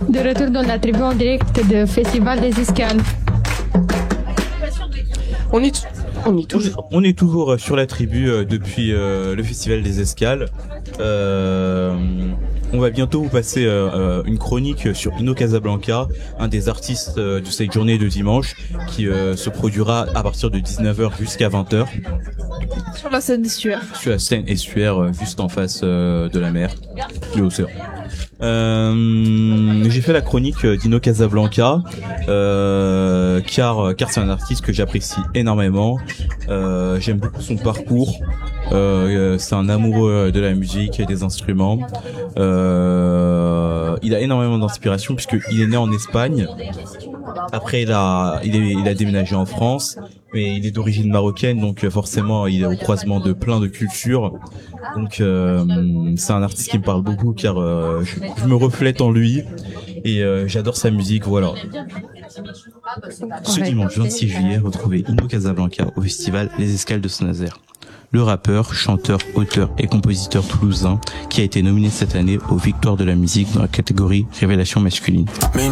De retour dans la tribu en direct de Festival des Escales. On est toujours. On est toujours sur la tribu depuis le Festival des Escales. On va bientôt vous passer une chronique sur Ino Casablanca, un des artistes de cette journée de dimanche, qui se produira à partir de 19h jusqu'à 20h. Sur la scène estuaire. Sur la scène estuaire, juste en face de la mer, de l'océan. J'ai fait la chronique d'Ino Casablanca car c'est un artiste que j'apprécie énormément. J'aime beaucoup son parcours. C'est un amoureux de la musique et des instruments. Il a énormément d'inspiration puisqu'il est né en Espagne. Après, il a déménagé en France, mais il est d'origine marocaine, donc forcément, il est au croisement de plein de cultures. Donc, c'est un artiste qui me parle beaucoup car je me reflète en lui et j'adore sa musique. Voilà. Ce dimanche 26 juillet, retrouvez Ino Casablanca au festival Les Escales de Saint-Nazaire. Le rappeur, chanteur, auteur et compositeur toulousain qui a été nominé cette année aux Victoires de la musique dans la catégorie Révélation masculine.